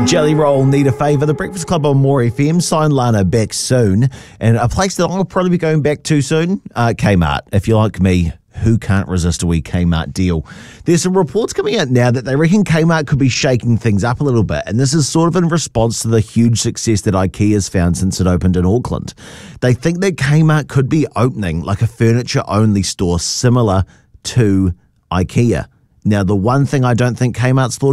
Jelly Roll need a favour. The Breakfast Club on More FM. Sign Lana back soon. And a place that I'll probably be going back to soon, Kmart. If you're like me, who can't resist a wee Kmart deal? There's some reports coming out now that they reckon Kmart could be shaking things up a little bit. And this is sort of in response to the huge success that IKEA's found since it opened in Auckland. They think that Kmart could be opening like a furniture-only store similar to IKEA. Now, the one thing I don't think Kmart's thought